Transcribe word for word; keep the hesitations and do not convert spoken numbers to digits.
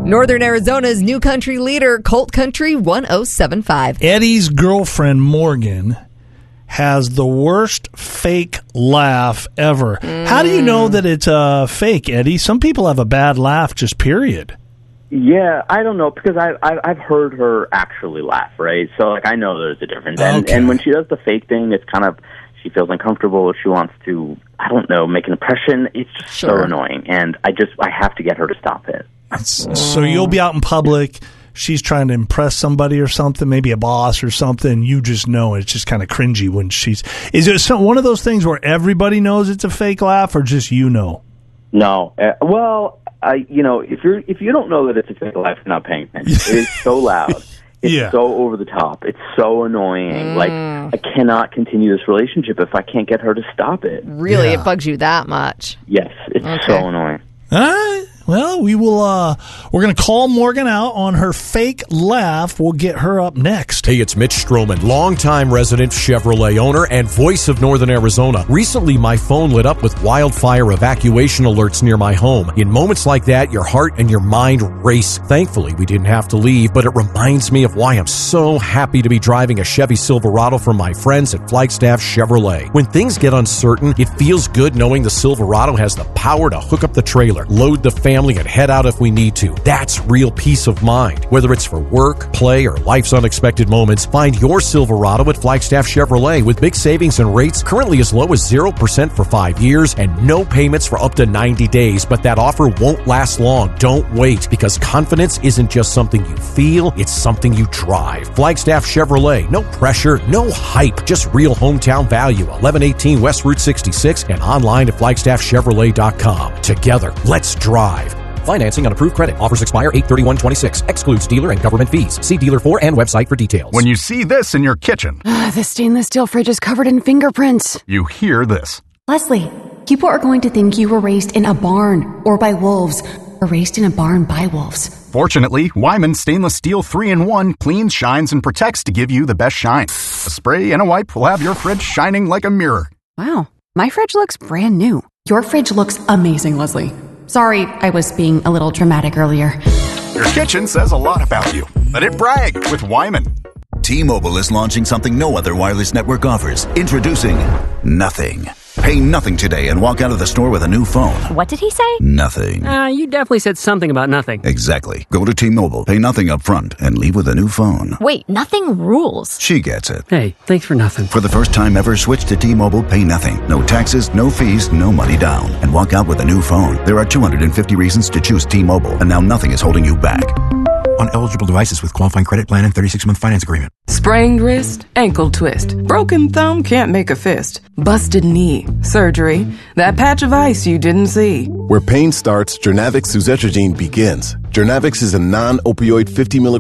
Northern Arizona's new country leader, Colt Country one oh seven point five. Eddie's girlfriend, Morgan, has the worst fake laugh ever. Mm. How do you know that it's uh, fake, Eddie? Some people have a bad laugh, just period. Yeah, I don't know, because I, I, I've heard her actually laugh, right? So, like, I know there's a difference. And, Okay. and when she does the fake thing, it's kind of, she feels uncomfortable, she wants to, I don't know, make an impression. It's just Sure. so annoying, and I just, I have to get her to stop it. So you'll be out in public, she's trying to impress somebody or something, maybe a boss or something, you just know it's just kind of cringy when she's... Is it some, one of those things where everybody knows it's a fake laugh, or just you know? No. Uh, well, I, you know, if you're if you don't know that it's a fake laugh, you're not paying attention. It is so loud. It's Yeah. so over the top. It's so annoying. Mm. Like, I cannot continue this relationship if I can't get her to stop it. Really, Yeah. it bugs you that much? Yes, it's Okay. so annoying. All right. Well, we will. Uh, we're going to call Morgan out on her fake laugh. We'll get her up next. Hey, it's Mitch Stroman, longtime resident Chevrolet owner and voice of Northern Arizona. Recently, my phone lit up with wildfire evacuation alerts near my home. In moments like that, your heart and your mind race. Thankfully, we didn't have to leave, but it reminds me of why I'm so happy to be driving a Chevy Silverado from my friends at Flagstaff Chevrolet. When things get uncertain, it feels good knowing the Silverado has the power to hook up the trailer, load the family, and head out if we need to. That's real peace of mind. Whether it's for work, play, or life's unexpected moments, find your Silverado at Flagstaff Chevrolet with big savings and rates currently as low as zero percent for five years and no payments for up to ninety days. But that offer won't last long. Don't wait, because confidence isn't just something you feel, it's something you drive. Flagstaff Chevrolet. No pressure, no hype, just real hometown value. eleven eighteen West Route sixty-six and online at flagstaff chevrolet dot com. Together, let's drive. Financing on approved credit. Offers expire eight thirty-one twenty-six. Excludes dealer and government fees. See dealer for and website for details. When you see this in your kitchen, The stainless steel fridge is covered in fingerprints. you hear this. Leslie, people are going to think you were raised in a barn or by wolves, or raised in a barn by wolves. Fortunately, Wyman Stainless Steel three in one cleans, shines, and protects to give you the best shine. A spray and a wipe will have your fridge shining like a mirror. Wow, my fridge looks brand new. Your fridge looks amazing, Leslie. Sorry, I was being a little dramatic earlier. Your kitchen says a lot about you. Let it brag with Wyman. T-Mobile is launching something no other wireless network offers. Introducing Nothing. Pay nothing today and walk out of the store with a new phone. What did he say? Nothing. Uh, you definitely said something about nothing. Exactly. Go to T-Mobile, pay nothing up front, and leave with a new phone. Wait, nothing rules. She gets it. Hey, thanks for nothing. For the first time ever, switch to T-Mobile, pay nothing. No taxes, no fees, no money down. And walk out with a new phone. There are two hundred fifty reasons to choose T-Mobile, and now nothing is holding you back. On eligible devices with qualifying credit plan and thirty-six month finance agreement. Sprained wrist, ankle twist, broken thumb can't make a fist, busted knee, surgery, that patch of ice you didn't see. Where pain starts, Jernavix suzetrigine begins. Jernavix is a non-opioid fifty milligram